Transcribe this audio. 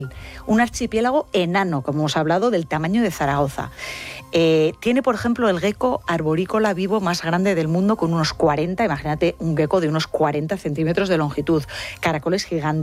Un archipiélago enano, como hemos hablado, del tamaño de Zaragoza. Tiene, por ejemplo, el gecko arborícola vivo más grande del mundo, con unos 40, imagínate un gecko de unos 40 centímetros de longitud, caracoles gigantes.